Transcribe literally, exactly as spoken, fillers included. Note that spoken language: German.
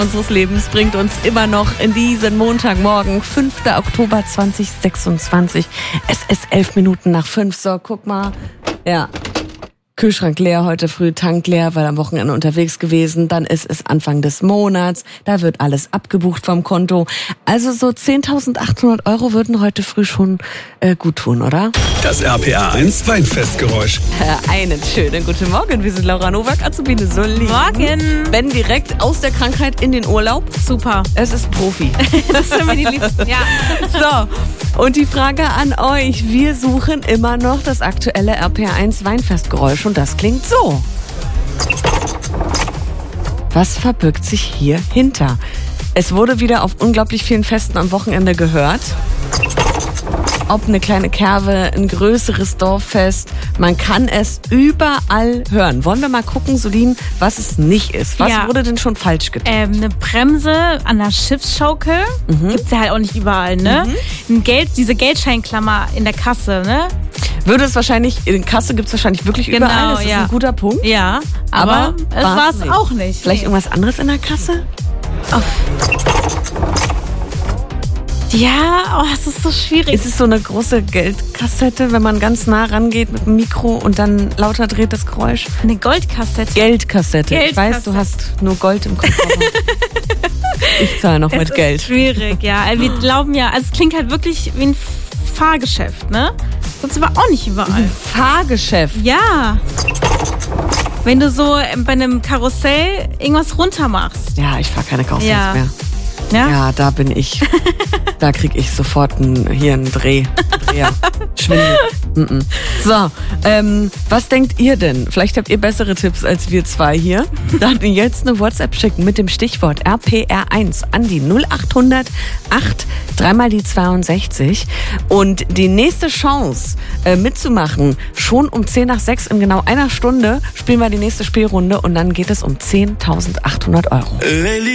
unseres Lebens bringt uns immer noch in diesen Montagmorgen, fünfter Oktober zweitausendsechsundzwanzig. Es ist elf Minuten nach fünf. So, guck mal. Ja. Kühlschrank leer, heute früh Tank leer, weil am Wochenende unterwegs gewesen. Dann ist es Anfang des Monats. Da wird alles abgebucht vom Konto. Also so zehntausendachthundert Euro würden heute früh schon äh, gut tun, oder? Das R P R eins Weinfestgeräusch. Äh, einen schönen guten Morgen. Wir sind Laura Nowak, Azubine Solli. Morgen. Ben direkt aus der Krankheit in den Urlaub. Super. Es ist Profi. Das sind wir die Liebsten, ja. So, und die Frage an euch. Wir suchen immer noch das aktuelle R P R eins Weinfestgeräusch und das klingt so. Was verbirgt sich hier hinter? Es wurde wieder auf unglaublich vielen Festen am Wochenende gehört. Ob eine kleine Kerwe, ein größeres Dorffest, man kann es überall hören. Wollen wir mal gucken, Solin, was es nicht ist? Was Ja. wurde denn schon falsch getan? Ähm, eine Bremse an der Schiffsschaukel Mhm. gibt's ja halt auch nicht überall, ne? Ein Geld, diese Geldscheinklammer in der Kasse, ne? Würde es wahrscheinlich, in Kasse gibt es wahrscheinlich wirklich Genau, überall, das ist ja. ein guter Punkt. Ja, aber, Aber es war's war es nicht. auch nicht. Vielleicht Nee. irgendwas anderes in der Kasse? Ja, oh, es ist so schwierig. Ist es so eine große Geldkassette, wenn man ganz nah rangeht mit dem Mikro und dann lauter dreht das Geräusch? Eine Goldkassette. Geldkassette. Ich weiß, du Geldkassette. hast nur Gold im Kopf. aber ich zahle noch Es mit ist Geld. schwierig, ja. Also wir glauben ja, also es klingt halt wirklich wie ein Fahrgeschäft, ne? Sonst aber auch nicht überall. Fahrgeschäft. Ja. Wenn du so ähm, bei einem Karussell irgendwas runter machst. Ja, ich fahre keine Karussells Ja. mehr. Ja? Ja, da bin ich. Da krieg ich sofort einen, hier einen Dreh. Ja, Schwindel. Mm-mm. So, ähm, was denkt ihr denn? Vielleicht habt ihr bessere Tipps als wir zwei hier. Dann jetzt eine WhatsApp schicken mit dem Stichwort R P R eins an die null achthundert acht dreimal die zweiundsechzig. Und die nächste Chance äh, mitzumachen, schon um zehn nach sechs in genau einer Stunde spielen wir die nächste Spielrunde und dann geht es um zehntausendachthundert Euro.